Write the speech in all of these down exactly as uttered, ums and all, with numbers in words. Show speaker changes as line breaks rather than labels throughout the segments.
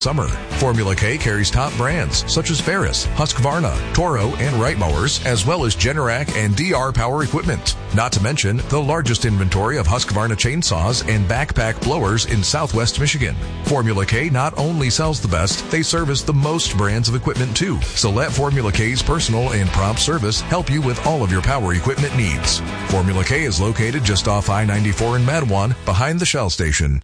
Summer. Formula K carries top brands such as Ferris, Husqvarna, Toro, and Wright mowers, as well as Generac and D R power equipment. Not to mention the largest inventory of Husqvarna chainsaws and backpack blowers in Southwest Michigan. Formula K not only sells the best, they service the most brands of equipment too. So let Formula K's personal and prompt service help you with all of your power equipment needs. Formula K is located just off I ninety-four in Mattawan, behind the Shell station.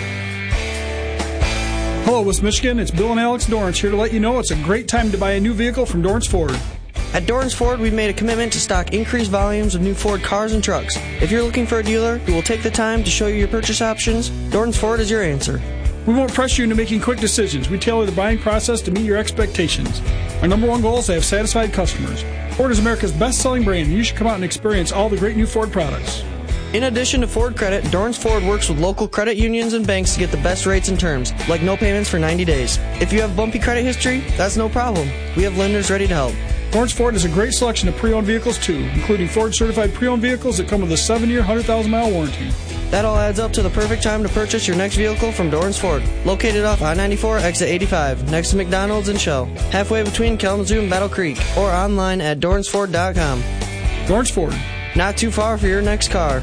Hello, West Michigan. It's Bill and Alex Dorrance here to let you know it's a great time to buy a new vehicle from Dorrance Ford.
At Dorrance Ford, we've made a commitment to stock increased volumes of new Ford cars and trucks. If you're looking for a dealer who will take the time to show you your purchase options, Dorrance Ford is your answer.
We won't pressure you into making quick decisions. We tailor the buying process to meet your expectations. Our number one goal is to have satisfied customers. Ford is America's best-selling brand, and you should come out and experience all the great new Ford products.
In addition to Ford Credit, Dorrance Ford works with local credit unions and banks to get the best rates and terms, like no payments for ninety days. If you have bumpy credit history, that's no problem. We have lenders ready to help.
Dorrance Ford has a great selection of pre-owned vehicles, too, including Ford-certified pre-owned vehicles that come with a seven-year, one hundred thousand mile warranty.
That all adds up to the perfect time to purchase your next vehicle from Dorrance Ford, located off I ninety-four, exit eighty-five, next to McDonald's and Shell, halfway between Kalamazoo and Battle Creek, or online at Dorrance Ford dot com.
Dorrance Ford.
Not too far for your next car.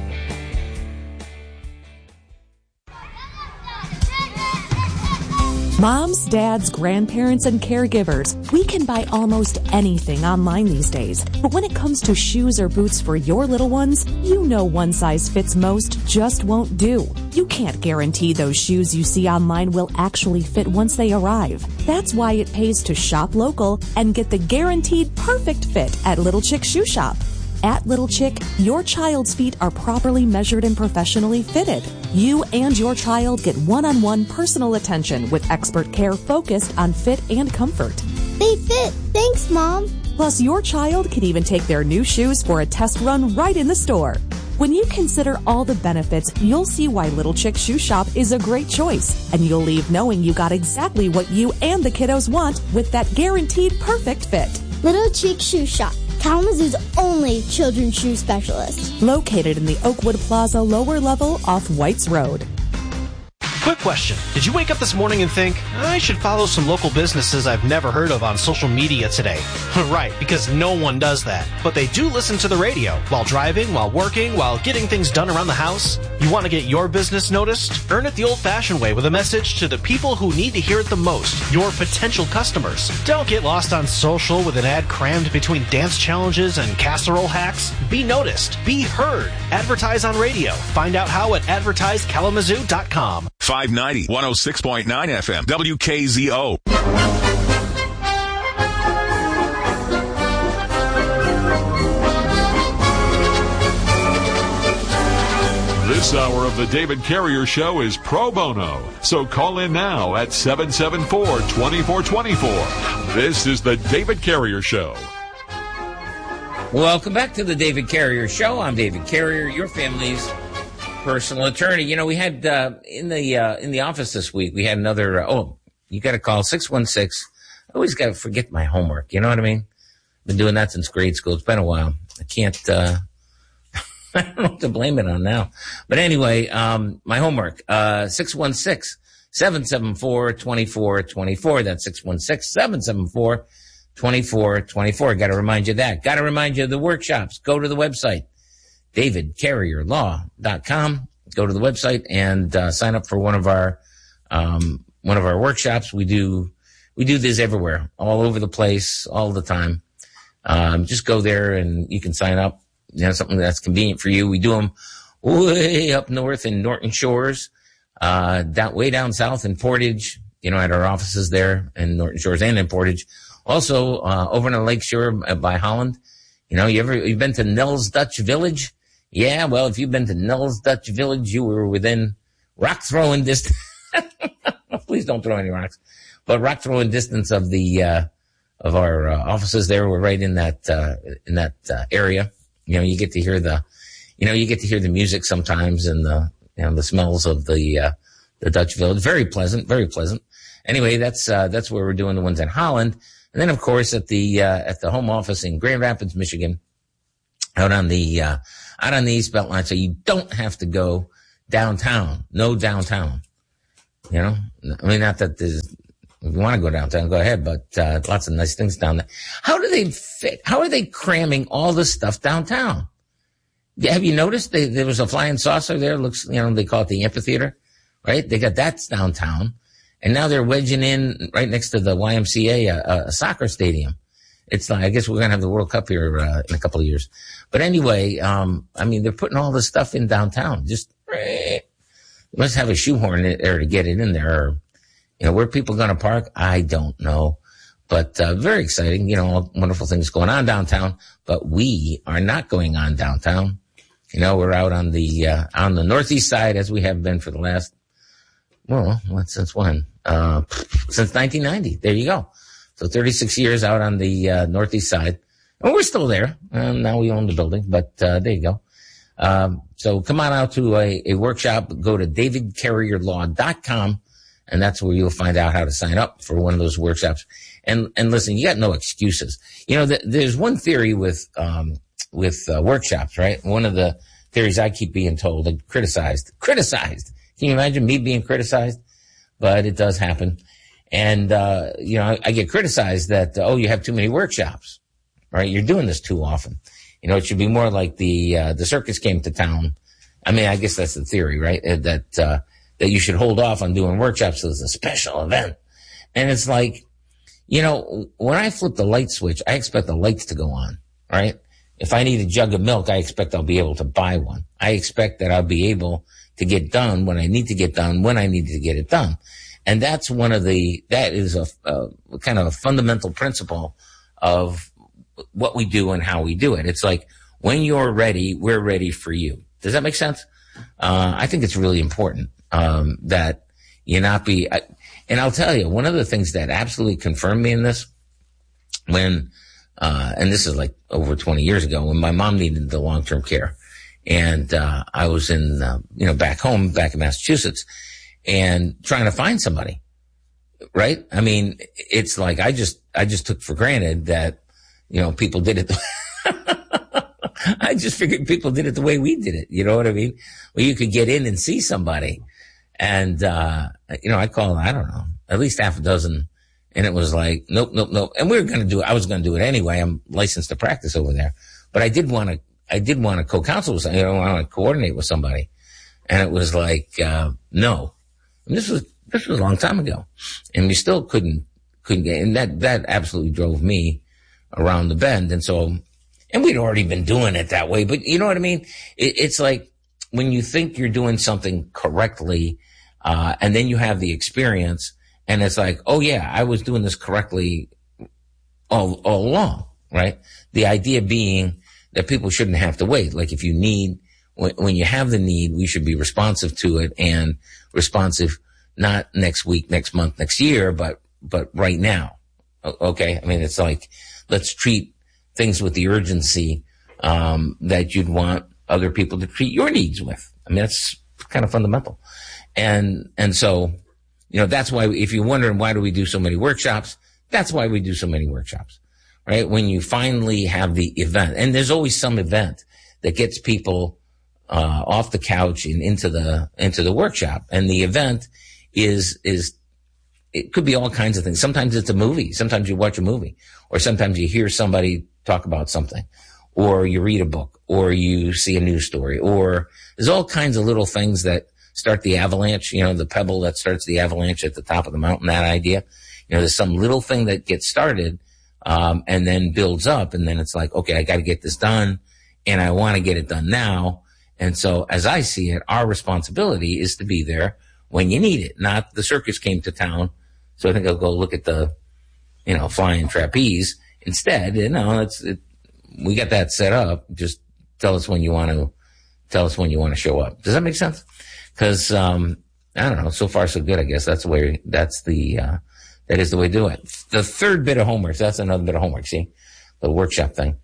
Moms, dads, grandparents, and caregivers, we can buy almost anything online these days. But when it comes to shoes or boots for your little ones, you know one size fits most just won't do. You can't guarantee those shoes you see online will actually fit once they arrive. That's why it pays to shop local and get the guaranteed perfect fit at Little Chick Shoe Shop. At Little Chick, your child's feet are properly measured and professionally fitted. You and your child get one-on-one personal attention with expert care focused on fit and comfort.
They fit. Thanks, Mom.
Plus, your child can even take their new shoes for a test run right in the store. When you consider all the benefits, you'll see why Little Chick Shoe Shop is a great choice. And you'll leave knowing you got exactly what you and the kiddos want with that guaranteed perfect fit.
Little Chick Shoe Shop, Kalamazoo's only children's shoe specialist.
Located in the Oakwood Plaza lower level off Whites Road.
Quick question. Did you wake up this morning and think, I should follow some local businesses I've never heard of on social media today? Right, because no one does that. But they do listen to the radio while driving, while working, while getting things done around the house. You want to get your business noticed? Earn it the old-fashioned way with a message to the people who need to hear it the most, your potential customers. Don't get lost on social with an ad crammed between dance challenges and casserole hacks. Be noticed. Be heard. Advertise on radio. Find out how at advertise kalamazoo dot com.
five ninety, one oh six point nine F M, W K Z O.
This hour of the David Carrier Show is pro bono, so call in now at seven seven four, two four two four. This is the David Carrier Show.
Welcome back to the David Carrier Show. I'm David Carrier, your family's personal attorney. You know, we had uh, in the uh, in the office this week, we had another, uh, oh, you got to call six one six. I always got to forget my homework. You know what I mean? Been doing that since grade school. It's been a while. I can't, uh, I don't know what to blame it on now. But anyway, um, my homework, uh, six one six, seven seven four, two four two four. That's six one six, seven seven four, two four two four. Got to remind you of that. Got to remind you of the workshops. Go to the website, david carrier law dot com. Go to the website and uh, sign up for one of our um, one of our workshops. We do we do this everywhere, all over the place, all the time. Um, just go there and you can sign up. You know, something that's convenient for you. We do them way up north in Norton Shores, uh, down way down south in Portage. You know, at our offices there in Norton Shores and in Portage. Also uh, over in the Lakeshore by Holland. You know, you ever you've been to Nels Dutch Village? Yeah, well, if you've been to Nels Dutch Village, you were within rock throwing distance. Please don't throw any rocks. But rock throwing distance of the, uh, of our uh, offices there. We're right in that, uh, in that uh, area. You know, you get to hear the, you know, you get to hear the music sometimes and the, you know, the smells of the, uh, the Dutch Village. Very pleasant, very pleasant. Anyway, that's, uh, that's where we're doing the ones in Holland. And then, of course, at the, uh, at the home office in Grand Rapids, Michigan, out on the, uh, out on the East Belt Line, so you don't have to go downtown. No downtown. You know, I mean, not that there's, if you want to go downtown, go ahead, but uh, lots of nice things down there. How do they fit? How are they cramming all this stuff downtown? Have you noticed they, there was a flying saucer there? Looks, you know, they call it the amphitheater, right? They got that downtown. And now they're wedging in right next to the Y M C A, a, a soccer stadium. It's like, I guess we're going to have the World Cup here uh, in a couple of years. But anyway, um, I mean, they're putting all this stuff in downtown. Just, eh, must have a shoehorn there to get it in there. Or, you know, where people going to park? I don't know. But uh, very exciting, you know, all wonderful things going on downtown. But we are not going on downtown. You know, we're out on the uh, on the northeast side, as we have been for the last, well, what, since when? Uh, since nineteen ninety. There you go. So thirty-six years out on the uh, northeast side. And we're still there. Um, now we own the building, but uh, there you go. Um, so come on out to a, a workshop. Go to david carrier law dot com, and that's where you'll find out how to sign up for one of those workshops. And and listen, you got no excuses. You know, th- there's one theory with um, with uh, workshops, right? One of the theories I keep being told and criticized. Criticized. Can you imagine me being criticized? But it does happen. And, uh, you know, I, I get criticized that, uh, oh, you have too many workshops, right? You're doing this too often. You know, it should be more like the, uh, the circus came to town. I mean, I guess that's the theory, right? That, uh, that you should hold off on doing workshops as a special event. And it's like, you know, when I flip the light switch, I expect the lights to go on, right? If I need a jug of milk, I expect I'll be able to buy one. I expect that I'll be able to get done when I need to get done, when I need to get it done. And that's one of the, that is a, a kind of a fundamental principle of what we do and how we do it. It's like, when you're ready, we're ready for you. Does that make sense? Uh, I think it's really important, um, that you not be, I, and I'll tell you, one of the things that absolutely confirmed me in this, when, uh, and this is like over twenty years ago, when my mom needed the long-term care. And, uh, I was in, uh, you know, back home, back in Massachusetts, and trying to find somebody, right? I mean, it's like, I just, I just took for granted that, you know, people did it. The I just figured people did it the way we did it. You know what I mean? Well, you could get in and see somebody. And, uh, you know, I called, I don't know, at least half a dozen. And it was like, nope, nope, nope. And we were going to do it. I was going to do it anyway. I'm licensed to practice over there, but I did want to, I did want to co-counsel with somebody. You know, I want to coordinate with somebody. And it was like, uh, no. And this was, this was a long time ago. And we still couldn't, couldn't get, and that, that absolutely drove me around the bend. And so, and we'd already been doing it that way, but you know what I mean? It, it's like when you think you're doing something correctly, uh, and then you have the experience and it's like, oh yeah, I was doing this correctly all, all along, right? The idea being that people shouldn't have to wait. Like if you need, when, when you have the need, we should be responsive to it and responsive, not next week, next month, next year, but, but right now. Okay. I mean, it's like, let's treat things with the urgency, um, that you'd want other people to treat your needs with. I mean, that's kind of fundamental. And, and so, you know, that's why, if you're wondering why do we do so many workshops, that's why we do so many workshops, right? When you finally have the event, and there's always some event that gets people, uh, off the couch and into the, into the workshop. And the event is, is, it could be all kinds of things. Sometimes it's a movie. Sometimes you watch a movie, or sometimes you hear somebody talk about something, or you read a book, or you see a news story, or there's all kinds of little things that start the avalanche, you know, the pebble that starts the avalanche at the top of the mountain, that idea. You know, there's some little thing that gets started, um, and then builds up, and then it's like, okay, I got to get this done, and I want to get it done now. And so as I see it, our responsibility is to be there when you need it, not the circus came to town, so I think I'll go look at the, you know, flying trapeze. Instead, you know, it's, it, we got that set up. Just tell us when you want to, tell us when you want to show up. Does that make sense? Cause, um, I don't know, so far so good, I guess. That's the way, that's the, uh, that is the way to do it. The third bit of homework, so that's another bit of homework, see? The workshop thing.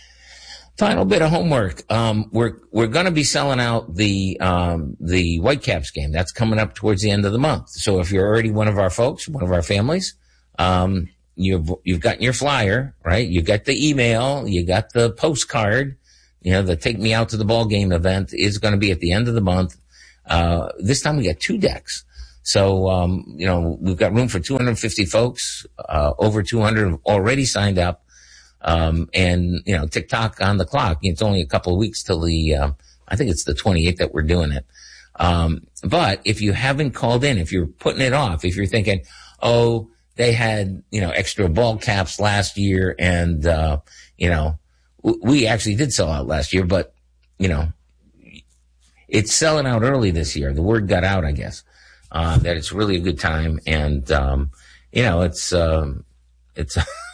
Final bit of homework. Um, we're, we're going to be selling out the, um, the Whitecaps game. That's coming up towards the end of the month. So if you're already one of our folks, one of our families, um, you've, you've gotten your flyer, right? You got the email, you got the postcard, you know, the Take Me Out to the Ball Game event is going to be at the end of the month. Uh, this time we got two decks. So, um, you know, we've got room for two hundred fifty folks, uh, over two hundred have already signed up. Um, and, you know, TikTok on the clock. It's only a couple of weeks till the, um, I think it's the twenty-eighth that we're doing it. Um, but if you haven't called in, if you're putting it off, if you're thinking, oh, they had, you know, extra ball caps last year and, uh, you know, w- we actually did sell out last year, but, you know, it's selling out early this year. The word got out, I guess, uh, that it's really a good time. And, um, you know, it's, um, it's,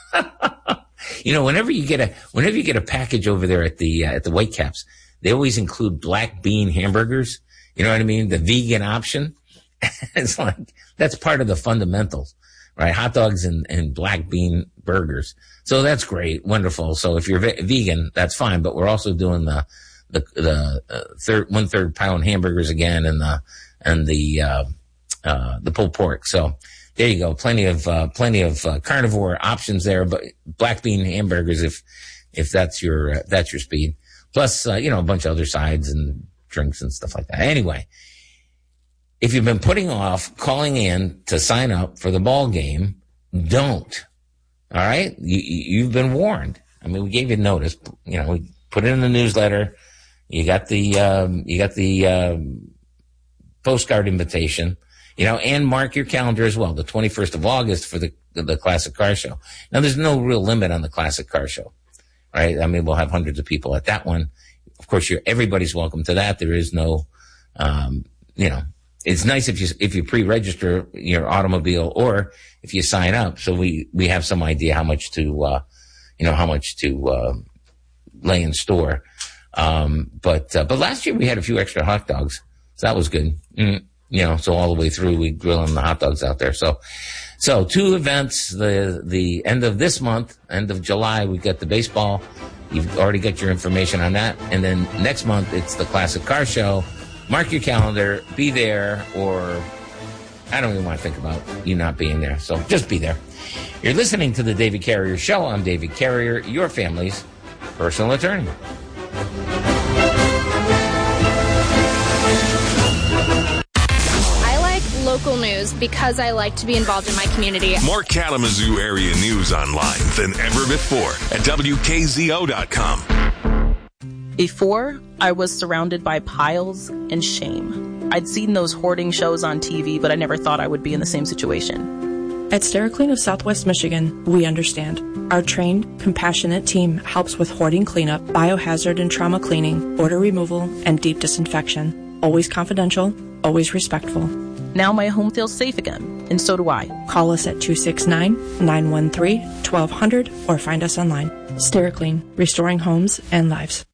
you know, whenever you get a, whenever you get a package over there at the, uh, at the Whitecaps, they always include black bean hamburgers. You know what I mean? The vegan option. It's like, that's part of the fundamentals, right? Hot dogs and, and black bean burgers. So that's great. Wonderful. So if you're ve- vegan, that's fine. But we're also doing the, the, the uh, third, one third pound hamburgers again and the, and the, uh, uh, the pulled pork. So there you go. Plenty of, uh, plenty of, uh, carnivore options there, but black bean hamburgers if, if that's your, uh, that's your speed. Plus, uh, you know, a bunch of other sides and drinks and stuff like that. Anyway, if you've been putting off calling in to sign up for the ball game, don't. All right? You, you've been warned. I mean, we gave you notice. You know, we put it in the newsletter. You got the, um, you got the, um, postcard invitation, you know, and mark your calendar as well. The twenty-first of August for the, the, the Classic Car Show. Now, there's no real limit on the Classic Car Show, right? I mean, we'll have hundreds of people at that one. Of course, you're, everybody's welcome to that. There is no, um, you know, it's nice if you, if you pre-register your automobile or if you sign up. So we, we have some idea how much to, uh, you know, how much to, uh, lay in store. Um, but, uh, but last year we had a few extra hot dogs. So that was good. Mm, you know, so all the way through we grilling the hot dogs out there. So, so two events, the, the end of this month, end of July, we got the baseball. You've already got your information on that. And then next month, it's the Classic Car Show. Mark your calendar, be there, or I don't even want to think about you not being there. So just be there. You're listening to the David Carrier Show. I'm David Carrier, your family's personal attorney.
Local news because I like to be involved in my community.
More Kalamazoo area news online than ever before at W K Z O dot com.
Before, I was surrounded by piles and shame. I'd seen those hoarding shows on T V, but I never thought I would be in the same situation.
At SteriClean of Southwest Michigan, we understand. Our trained, compassionate team helps with hoarding cleanup, biohazard and trauma cleaning, odor removal, and deep disinfection. Always confidential, always respectful.
Now my home feels safe again, and so do I.
Call us at two six nine, nine one three, one two zero zero or find us online. SteriClean, restoring homes and lives.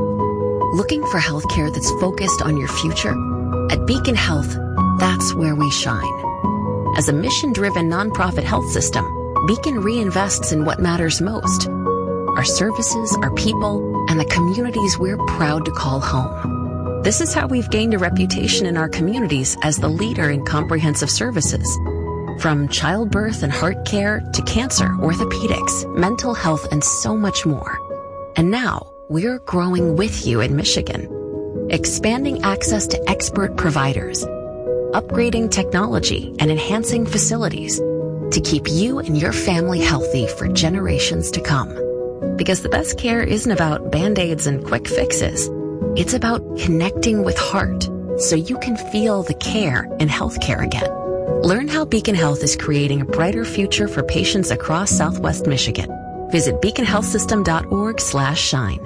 Looking for healthcare that's focused on your future? At Beacon Health, that's where we shine. As a mission-driven nonprofit health system, Beacon reinvests in what matters most: our services, our people, and the communities we're proud to call home. This is how we've gained a reputation in our communities as the leader in comprehensive services. From childbirth and heart care to cancer, orthopedics, mental health, and so much more. And now, we're growing with you in Michigan, expanding access to expert providers, upgrading technology, and enhancing facilities to keep you and your family healthy for generations to come. Because the best care isn't about Band-Aids and quick fixes. It's about connecting with heart so you can feel the care in healthcare again. Learn how Beacon Health is creating a brighter future for patients across Southwest Michigan. Visit beacon health system dot org slash shine.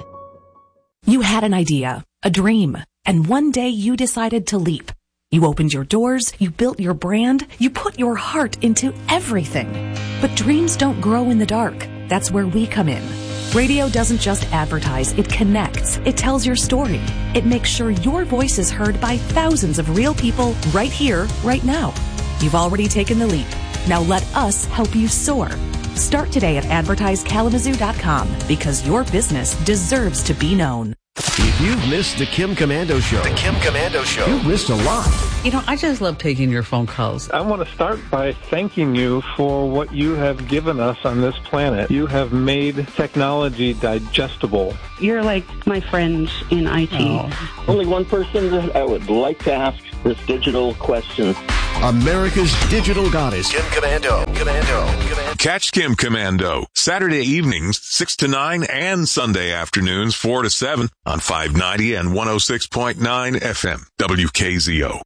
You had an idea, a dream, and one day you decided to leap. You opened your doors, you built your brand, you put your heart into everything. But dreams don't grow in the dark. That's where we come in. Radio doesn't just advertise, it connects. It tells your story. It makes sure your voice is heard by thousands of real people right here, right now. You've already taken the leap. Now let us help you soar. Start today at advertise kalamazoo dot com because your business deserves to be known.
If you've missed the Kim Komando Show,
The Kim Komando Show.
you've missed a lot.
You know, I just love taking your phone calls.
I want to start by thanking you for what you have given us on this planet. You have made technology digestible.
You're like my friends in I T.
Oh. Only one person that I would like to ask this digital question.
America's digital goddess.
Kim Commando. Commando. Commando. Catch Kim Commando Saturday evenings, six to nine, and Sunday afternoons, four to seven on five ninety and one oh six point nine F M. W K Z O.